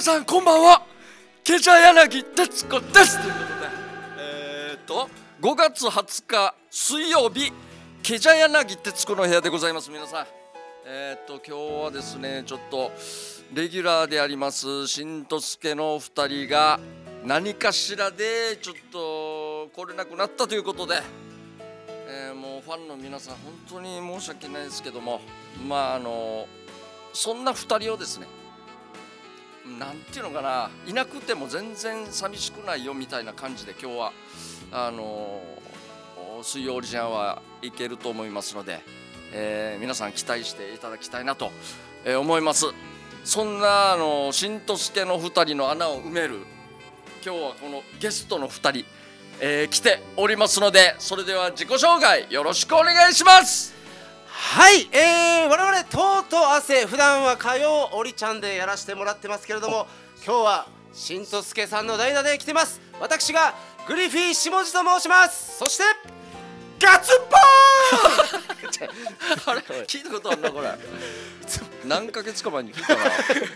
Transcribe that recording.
さんこんばんは、ケジャ柳徹子ですということで、5月20日水曜日、ケジャ柳徹子の部屋でございます。皆さん、今日はですね、ちょっとレギュラーでありますしんとすけの2人が何かしらでちょっと来れなくなったということで、もうファンの皆さん本当に申し訳ないですけども、そんな2人をですね、なんていうのかな、いなくても全然寂しくないよみたいな感じで今日は水曜オリジナルはいけると思いますので、皆さん期待していただきたいなと、思います。そんなしんとすけの2人の穴を埋める今日はこのゲストの2人、来ておりますので、それでは自己紹介よろしくお願いします。 はい、我々とうとう汗、普段は火曜おりちゃんでやらせてもらってますけれども、今日はしんとすけさんの代打で来てます。私がグリフィー下地と申します。そしてガツンポーンあれ聞いたことあるなこれ何ヶ月か前に聞いたな